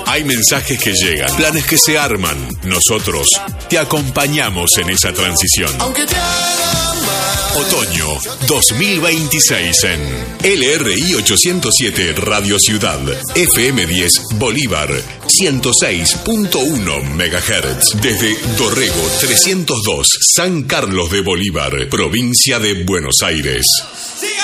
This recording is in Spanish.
Hay mensajes que llegan, planes que se arman. Nosotros te acompañamos en esa transición. Otoño 2026 en LRI 807 Radio Ciudad, FM 10 Bolívar, 106.1 MHz. Desde Dorrego 302, San Carlos de Bolívar, provincia de Buenos Aires.